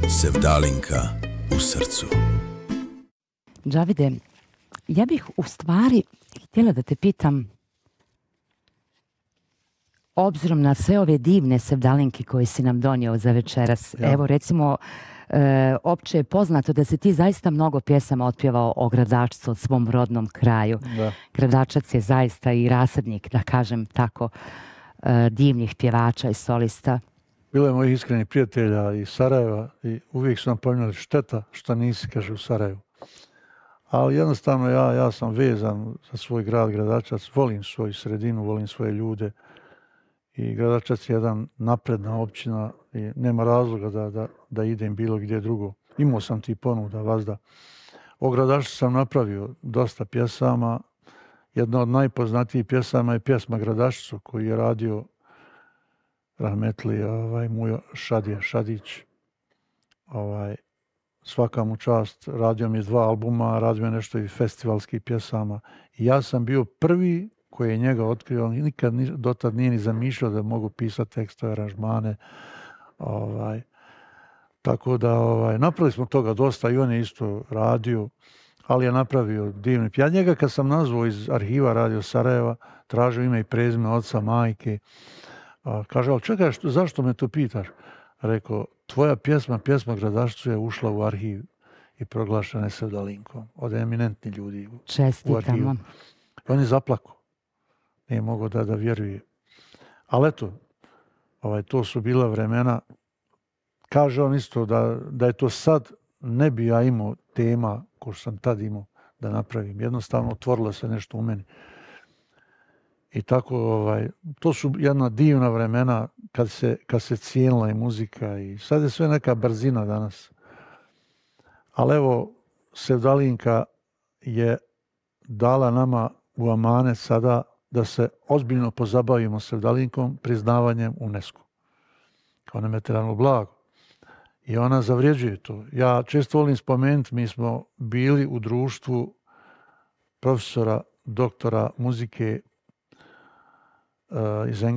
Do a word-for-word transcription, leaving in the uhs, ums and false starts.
Sevdalinka u srcu. Džavide, ja bih u stvari htjela da te pitam, obzirom na sve ove divne sevdalinke koje si nam donio za večeras, ja. Evo recimo, e, opće je poznato da si ti zaista mnogo pjesama otpjevao o Gradačcu, o svom rodnom kraju. Da. Gradačac je zaista i rasadnik, da kažem tako, e, divnih pjevača i solista. Bilo je mojih iskrenih prijatelja iz Sarajeva i uvijek su nam pominjali šteta što nisi, kaže, u Sarajevu. Ali jednostavno ja, ja sam vezan za svoj grad Gradačac, volim svoju sredinu, volim svoje ljude. I Gradačac je jedan napredna općina i nema razloga da, da, da idem bilo gdje drugo. Imao sam ti ponuda, vazda. O Gradačcu sam napravio dosta pjesama. Jedna od najpoznatijih pjesama je pjesma Gradačcu koju je radio rahmetli ovaj, Mujo Šadija Šadić. Ovaj, svaka mu čast. Radio mi je dva albuma, radio je nešto i festivalskih pjesama. I ja sam bio prvi koji je njega otkrio, on nikad ni, dotad nije ni zamišljao da mogu pisati tekstove, aranžmane. Ovaj, tako da ovaj, napravili smo toga dosta i on je isto radio, ali je napravio divni. Ja njega kad sam nazvao iz arhiva Radio Sarajeva, tražio ime i prezime oca, majke, a, kaže, ali čekaj, što, zašto me to pitaš? Rekao, tvoja pjesma, pjesma Gradačcu je ušla u arhiv i proglašena je Sevdalinkom od eminentni ljudi u, u arhivu. On je zaplakao. Nije mogao da, da vjeruje. Ali eto, ovaj, to su bila vremena. Kaže on isto da, da je to sad, ne bi ja imao tema ko što sam tad imao da napravim. Jednostavno otvorilo se nešto u meni. I tako, ovaj, to su jedna divna vremena kad se, kad se cijenila i muzika. I sad je sve neka brzina danas. Ali evo, Sevdalinka je dala nama u amanet sada da se ozbiljno pozabavimo Sevdalinkom priznavanjem UNESCO kao nematerijalno blago. I ona zavređuje to. Ja često volim spomenuti, mi smo bili u društvu profesora, doktora muzike uh, iz Engleske.